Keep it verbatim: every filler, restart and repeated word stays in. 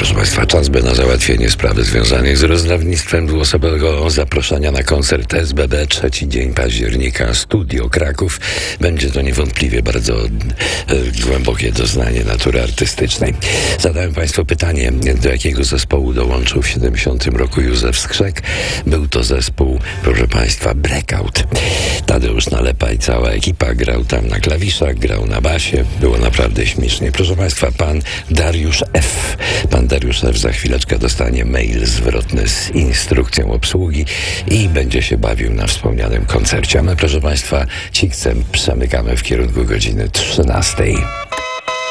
Proszę Państwa, czas by na załatwienie sprawy związanych z rozdawnictwem dwuosobowego zaproszenia na koncert S B B. Trzeci dzień października, Studio Kraków. Będzie to niewątpliwie bardzo e, głębokie doznanie natury artystycznej. Zadałem Państwu pytanie, do jakiego zespołu dołączył w siedemdziesiątym roku Józef Skrzek. Był to zespół, proszę Państwa, Blackout. Tadeusz Nalepa i cała ekipa grał tam na klawiszach, grał na basie. Było naprawdę śmiesznie. Proszę Państwa, pan Dariusz F. Pan Dariusz F. za chwileczkę dostanie mail zwrotny z instrukcją obsługi i będzie się bawił na wspomnianym koncercie. A my, proszę Państwa, cikcem przemykamy w kierunku godziny trzynastej.